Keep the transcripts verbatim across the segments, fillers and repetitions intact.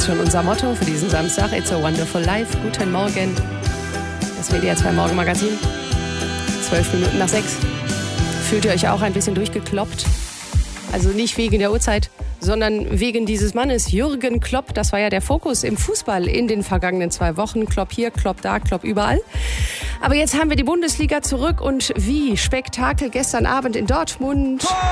jetzt schon unser Motto für diesen Samstag. It's a wonderful life. Guten Morgen. Das W D R zwei Morgenmagazin. Zwölf Minuten nach sechs. Fühlt ihr euch auch ein bisschen durchgekloppt? Also nicht wegen der Uhrzeit, sondern wegen dieses Mannes, Jürgen Klopp. Das war ja der Fokus im Fußball in den vergangenen zwei Wochen. Klopp hier, Klopp da, Klopp überall. Aber jetzt haben wir die Bundesliga zurück und wie Spektakel gestern Abend in Dortmund. Tor!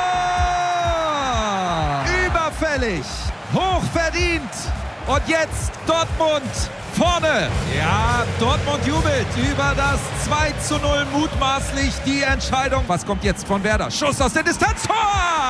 Überfällig, hochverdient und jetzt Dortmund vorne. Ja, Dortmund jubelt über das zwei zu null, mutmaßlich die Entscheidung. Was kommt jetzt von Werder? Schuss aus der Distanz, Tor!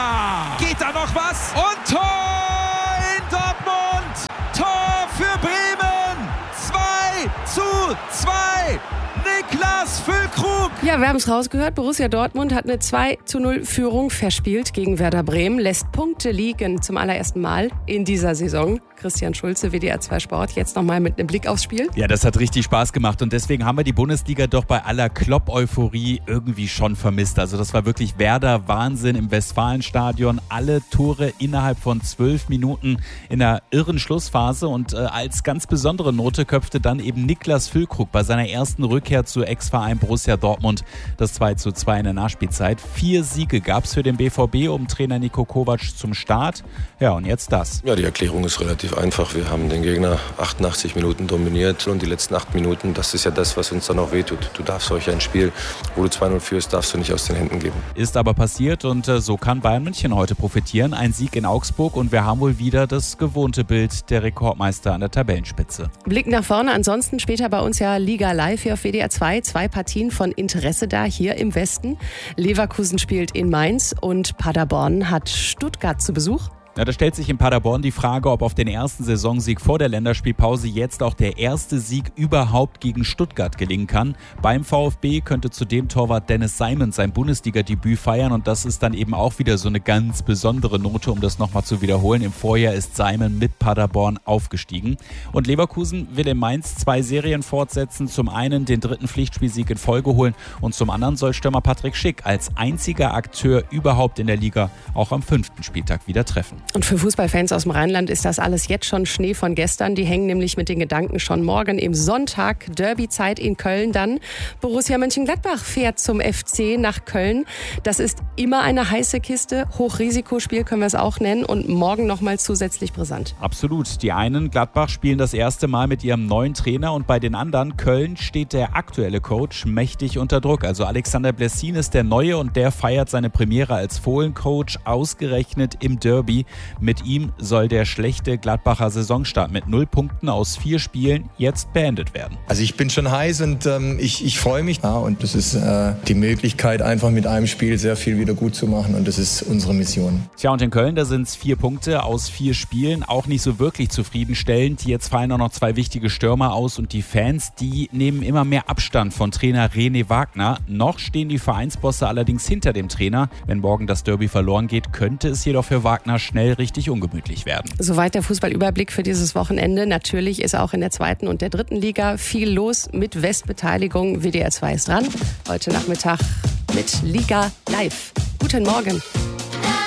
Geht da noch was? Und Tor in Dortmund! Tor für Bremen! zwei zu zwei! Niklas Füllkrug! Ja, wir haben es rausgehört. Borussia Dortmund hat eine zwei zu null Führung verspielt gegen Werder Bremen. Lässt Punkte liegen zum allerersten Mal in dieser Saison. Christian Schulze, W D R zwei Sport, jetzt nochmal mit einem Blick aufs Spiel. Ja, das hat richtig Spaß gemacht und deswegen haben wir die Bundesliga doch bei aller Klopp-Euphorie irgendwie schon vermisst. Also das war wirklich Werder-Wahnsinn im Westfalenstadion. Alle Tore innerhalb von zwölf Minuten in einer irren Schlussphase und äh, als ganz besondere Note köpfte dann eben Niklas Füllkrug bei seiner ersten Rückkehr zu Ex-Verein Borussia Dortmund das zwei zu zwei in der Nachspielzeit. Vier Siege gab es für den B V B um Trainer Niko Kovac zum Start. Ja, und jetzt das. Ja, die Erklärung ist relativ einfach. Wir haben den Gegner achtundachtzig Minuten dominiert und die letzten acht Minuten, das ist ja das, was uns dann auch wehtut. Du darfst solch ein Spiel, wo du zwei null führst, darfst du nicht aus den Händen geben. Ist aber passiert und äh, so kann Bayern München heute profitieren. Ein Sieg in Augsburg und wir haben wohl wieder das gewohnte Bild der Rekordmeister an der Tabellenspitze. Blick nach vorne, ansonsten später bei uns ja Liga Live hier auf W D R zwei. Zwei Partien von Interesse da hier im Westen. Leverkusen spielt in Mainz und Paderborn hat Stuttgart zu Besuch. Ja, da stellt sich in Paderborn die Frage, ob auf den ersten Saisonsieg vor der Länderspielpause jetzt auch der erste Sieg überhaupt gegen Stuttgart gelingen kann. Beim VfB könnte zudem Torwart Dennis Simon sein Bundesliga-Debüt feiern und das ist dann eben auch wieder so eine ganz besondere Note, um das nochmal zu wiederholen. Im Vorjahr ist Simon mit Paderborn aufgestiegen. Und Leverkusen will in Mainz zwei Serien fortsetzen. Zum einen den dritten Pflichtspielsieg in Folge holen und zum anderen soll Stürmer Patrick Schick als einziger Akteur überhaupt in der Liga auch am fünften Spieltag wieder treffen. Und für Fußballfans aus dem Rheinland ist das alles jetzt schon Schnee von gestern. Die hängen nämlich mit den Gedanken schon morgen im Sonntag. Derbyzeit in Köln dann. Borussia Mönchengladbach fährt zum F C nach Köln. Das ist immer eine heiße Kiste. Hochrisikospiel können wir es auch nennen. Und morgen nochmal zusätzlich brisant. Absolut. Die einen, Gladbach, spielen das erste Mal mit ihrem neuen Trainer. Und bei den anderen, Köln, steht der aktuelle Coach mächtig unter Druck. Also Alexander Blessin ist der Neue und der feiert seine Premiere als Fohlencoach ausgerechnet im Derby. Mit ihm soll der schlechte Gladbacher Saisonstart mit null Punkten aus vier Spielen jetzt beendet werden. Also ich bin schon heiß und ähm, ich, ich freue mich. Ja, und das ist äh, die Möglichkeit, einfach mit einem Spiel sehr viel wieder gut zu machen und das ist unsere Mission. Tja, und in Köln, da sind es vier Punkte aus vier Spielen, auch nicht so wirklich zufriedenstellend. Jetzt fallen auch noch zwei wichtige Stürmer aus und die Fans, die nehmen immer mehr Abstand von Trainer René Wagner. Noch stehen die Vereinsbosse allerdings hinter dem Trainer. Wenn morgen das Derby verloren geht, könnte es jedoch für Wagner schnell richtig ungemütlich werden. Soweit der Fußballüberblick für dieses Wochenende. Natürlich ist auch in der zweiten und der dritten Liga viel los mit Westbeteiligung. W D R zwei ist dran. Heute Nachmittag mit Liga Live. Guten Morgen.